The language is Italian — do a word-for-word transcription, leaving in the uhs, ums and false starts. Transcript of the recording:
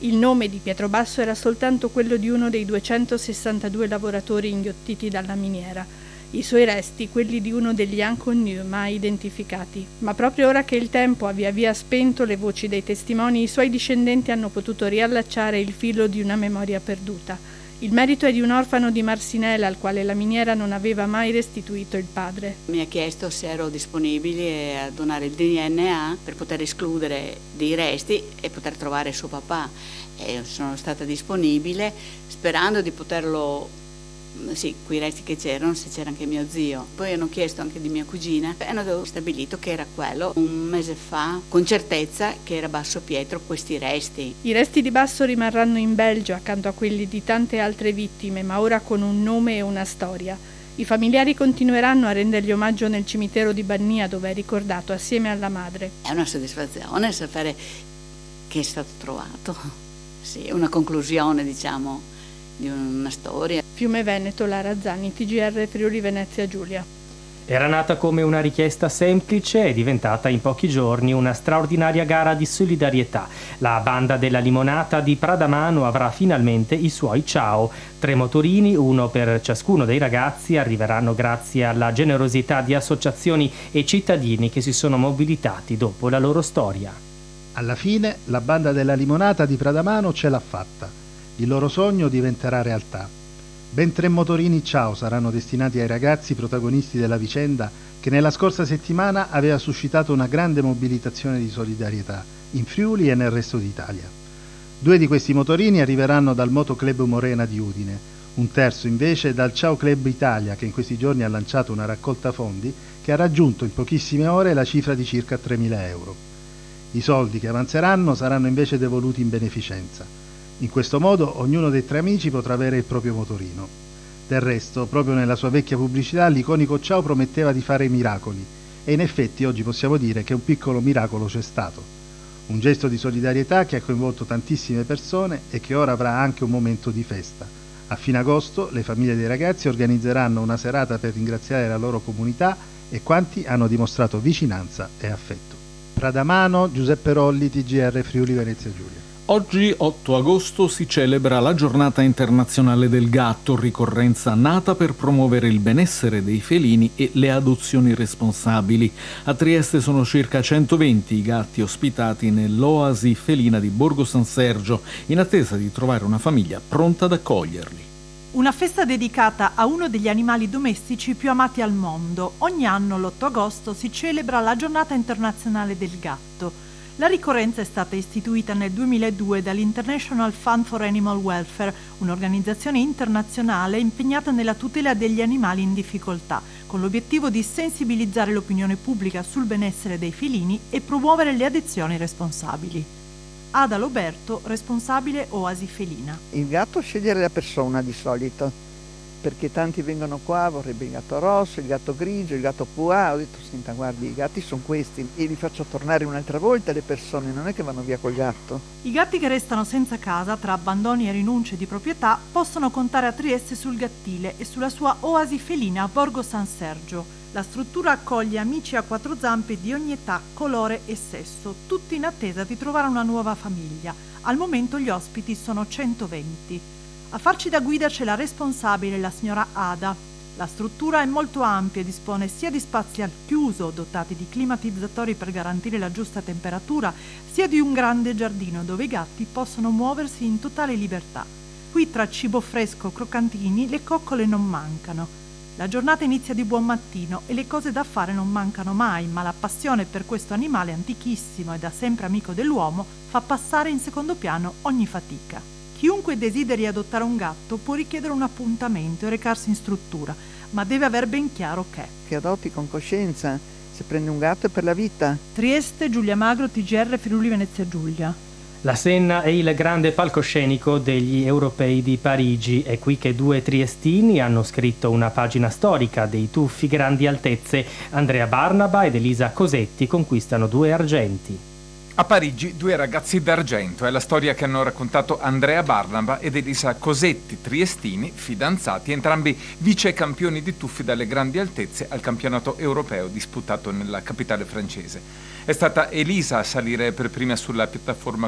Il nome di Pietrobasso era soltanto quello di uno dei duecentosessantadue lavoratori inghiottiti dalla miniera. I suoi resti, quelli di uno degli Inconnus mai identificati. Ma proprio ora che il tempo ha via via spento le voci dei testimoni, i suoi discendenti hanno potuto riallacciare il filo di una memoria perduta. Il merito è di un orfano di Marsinella al quale la miniera non aveva mai restituito il padre. Mi ha chiesto se ero disponibile a donare il D N A per poter escludere dei resti e poter trovare suo papà. E sono stata disponibile sperando di poterlo, sì, quei resti che c'erano, se c'era anche mio zio. Poi hanno chiesto anche di mia cugina e hanno stabilito che era quello. Un mese fa, con certezza, che era Basso Pietro questi resti. I resti di Basso rimarranno in Belgio accanto a quelli di tante altre vittime, ma ora con un nome e una storia. I familiari continueranno a rendergli omaggio nel cimitero di Bannia, dove è ricordato assieme alla madre. È una soddisfazione sapere che è stato trovato. Sì, una conclusione, diciamo, di una storia. Fiume Veneto, Lara Zanni, T G R Friuli Venezia Giulia. Era nata come una richiesta semplice e è diventata in pochi giorni una straordinaria gara di solidarietà. La banda della limonata di Pradamano avrà finalmente i suoi ciao. Tre motorini, uno per ciascuno dei ragazzi, arriveranno grazie alla generosità di associazioni e cittadini che si sono mobilitati dopo la loro storia. Alla fine la banda della limonata di Pradamano ce l'ha fatta. Il loro sogno diventerà realtà. Ben tre motorini ciao saranno destinati ai ragazzi protagonisti della vicenda che nella scorsa settimana aveva suscitato una grande mobilitazione di solidarietà in Friuli e nel resto d'Italia. Due di questi motorini arriveranno dal Moto Club Morena di Udine, un terzo invece dal Ciao Club Italia che in questi giorni ha lanciato una raccolta fondi che ha raggiunto in pochissime ore la cifra di circa tremila euro. I soldi che avanzeranno saranno invece devoluti in beneficenza. In questo modo ognuno dei tre amici potrà avere il proprio motorino. Del resto, proprio nella sua vecchia pubblicità, l'iconico Ciao prometteva di fare miracoli e in effetti oggi possiamo dire che un piccolo miracolo c'è stato. Un gesto di solidarietà che ha coinvolto tantissime persone e che ora avrà anche un momento di festa. A fine agosto le famiglie dei ragazzi organizzeranno una serata per ringraziare la loro comunità e quanti hanno dimostrato vicinanza e affetto. Pradamano, Giuseppe Rolli, T G R Friuli Venezia Giulia. Oggi, otto agosto, si celebra la Giornata Internazionale del Gatto, ricorrenza nata per promuovere il benessere dei felini e le adozioni responsabili. A Trieste sono circa centoventi i gatti ospitati nell'oasi felina di Borgo San Sergio, in attesa di trovare una famiglia pronta ad accoglierli. Una festa dedicata a uno degli animali domestici più amati al mondo. Ogni anno, l'otto agosto, si celebra la Giornata Internazionale del Gatto. La ricorrenza è stata istituita nel duemiladue dall'International Fund for Animal Welfare, un'organizzazione internazionale impegnata nella tutela degli animali in difficoltà, con l'obiettivo di sensibilizzare l'opinione pubblica sul benessere dei felini e promuovere le adozioni responsabili. Ada Loberto, responsabile Oasi Felina. Il gatto scegliere la persona di solito, perché tanti vengono qua, vorrebbe il gatto rosso, il gatto grigio, il gatto puà. Ho detto, senta, guardi, i gatti sono questi e li faccio tornare un'altra volta le persone, non è che vanno via col gatto. I gatti che restano senza casa, tra abbandoni e rinunce di proprietà, possono contare a Trieste sul Gattile e sulla sua Oasi Felina a Borgo San Sergio. La struttura accoglie amici a quattro zampe di ogni età, colore e sesso, tutti in attesa di trovare una nuova famiglia. Al momento gli ospiti sono centoventi. A farci da guida c'è la responsabile, la signora Ada. La struttura è molto ampia e dispone sia di spazi al chiuso, dotati di climatizzatori per garantire la giusta temperatura, sia di un grande giardino dove i gatti possono muoversi in totale libertà. Qui tra cibo fresco, croccantini, le coccole non mancano. La giornata inizia di buon mattino e le cose da fare non mancano mai, ma la passione per questo animale antichissimo e da sempre amico dell'uomo fa passare in secondo piano ogni fatica. Chiunque desideri adottare un gatto può richiedere un appuntamento e recarsi in struttura, ma deve aver ben chiaro che Che adotti con coscienza, se prendi un gatto è per la vita. Trieste, Giulia Magro, T G R Friuli Venezia Giulia. La Senna è il grande palcoscenico degli europei di Parigi. È qui che due triestini hanno scritto una pagina storica dei tuffi grandi altezze. Andrea Barnaba ed Elisa Cosetti conquistano due argenti. A Parigi due ragazzi d'argento, è la storia che hanno raccontato Andrea Barnaba ed Elisa Cosetti, triestini, fidanzati, entrambi vice campioni di tuffi dalle grandi altezze al campionato europeo disputato nella capitale francese. È stata Elisa a salire per prima sulla piattaforma